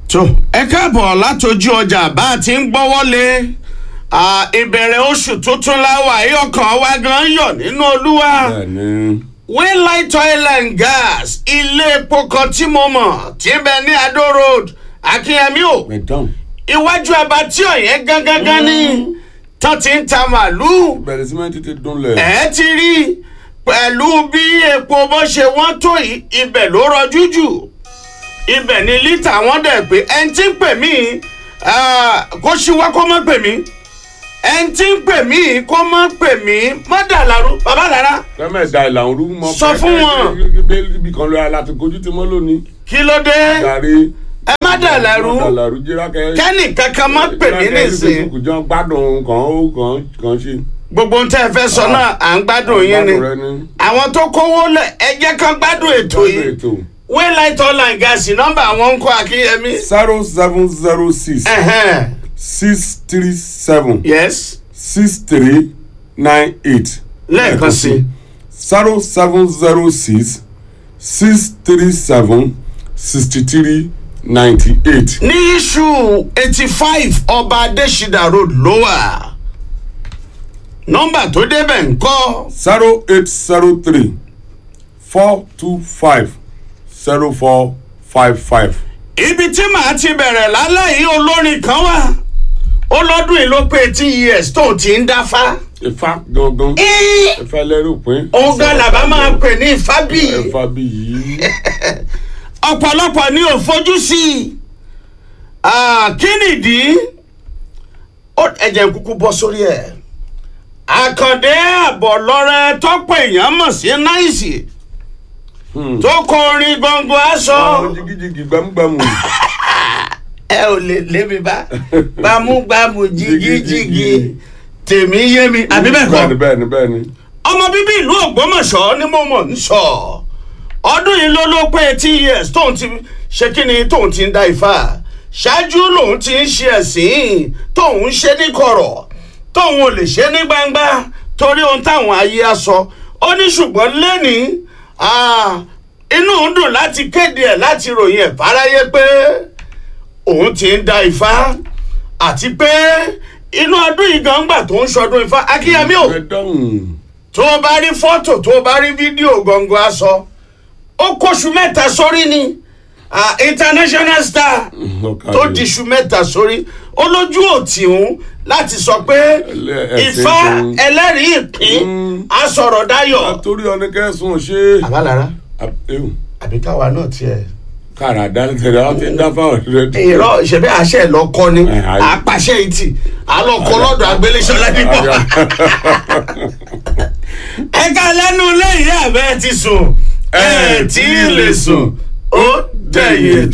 tó ẹ káàbọ̀ látọjú ọjà bá a ti ń gbọ́wọ́lé ìbẹ̀rẹ̀ oṣù tuntun láwà ọkàn wa gan yọ̀ nínú Olúwa. Waylight Oil and Gas ilé epo kan tí mo mọ̀ tí ń bẹ ní Adó Road Akínyẹmí o iwájú Abattoir yẹn gangan ní tán ti ń ta màlúù. bẹ̀rẹ̀ sí máa ń tètè dúnlẹ̀. ẹ ti rí pẹ̀lú bí epo bó ṣe wọ́n tó yìí ibẹ̀ ló rọjú jù ibẹ̀ ni lítà wọ́n dẹ̀ pé ẹni tí ń pè mí kó ṣíwá kó má pè mí ẹni tí ń pè mí kó má pè mí má dà lárú bàbá lára. kẹ́mẹ̀ẹ́dà ìlànà orú mọ́. sọ fún wọn. ibi kan lóra láti kojú tí mọ́ lónìí. kí ló dé. gàrí. ẹ má dà lárú kẹ́nì kankan má pè mí nísìn. kùjọ gbádùn kan ṣe. gbogbo ń tẹ́ ẹ fẹ́ sọ náà à ń gbádùn yín ni àwọn tó kówó lẹ̀ ẹ jẹ́ kán gbádùn ètò yìí. Waylight Oil and Gas nọ́mbà àwọn ń kọ́ Akínyẹmí. 0706 637 yes 6398. lẹ́ẹ̀kan sí. 0706 637 6398. ní iṣu 85 Ọba Adésídà Road ló wà nọ́mbà tó débẹ̀ ń kọ́. 0803 425 0455. ibi tí màá ti bẹ̀rẹ̀ lálẹ́ yìí olórin kan wà ó lọ́dún yìí ló pé 10 years tó ti ń dáfá. Ifá gangan. Ifá lẹ́rù pín. òun gan làbá máa pè ní Ifá bí. Ifá bí yìí. ọ̀pọ̀lọpọ̀ ni ò fojú sí i kí nìdí ẹ̀jẹ̀ kúkú bọ́ sórí ẹ̀. Àkàndé Àbọ̀lọ́rẹ́ tọ́pọ̀ èèyàn mọ̀ sí náìsì tó kọ orin gbọ̀ngàn aṣọ. jigijigi gbàmúgbàmù. ẹ ò lè lébi bá gbàmúgbàmù jigijigi tèmi yé mi àbí bẹ́ẹ̀ kọ́. bẹ́ẹ̀ni. ọmọ bíbí ìlú Ògbómọ̀ṣọ́ ni mo mọ̀ ń sọ ọdún yìí ló pé 10 years tóun ti ṣe kí ni tóun ti ń da Ifá ṣáájú lòun ti ń ṣe ẹ̀sìn tóun ń ṣe ní kọ̀rọ̀ tóun ò lè ṣe ní gbangba torí ohun táwọn ayé á sọ ó ní ṣùgbọ́n lẹ́nìí inú ń dùn láti kéde ẹ̀ láti ròyìn ẹ̀ fáráyé pé òun ti ń da Ifá àti pé inú ọdún yìí gbangba tó ń ṣọdún Ifá Akínyẹmí o tó o bá rí fọ́tò tó o bá rí fídíò gbọ̀ngàn aṣọ ó kóṣù mẹ́ta sórí ni international star tó diṣu mẹ́ta sórí olójú òtìhún láti sọ pé Ifá ẹlẹ́rìí ìpín asọ̀rọ̀ dayọ̀. àtòrí ọ̀nìkẹ́sùn ṣe. àbálára àbí káwa náà tiẹ̀. kára dálẹ́tẹ̀rẹ́ wọ́n ti ń dá fáwọn ọ̀rẹ́ tó. irọ́ ìṣẹ̀bí àṣẹ lọ́kọ́ ni àpàṣẹ ìtì àlọ́kọ́ lọ́dọ̀ Agbéléṣọlá nípò. ẹ̀ka lẹ́nu lẹ́yìn àbẹ́ ti sùn ẹ̀ tí ì lè sùn ó dẹ̀yìn ètò.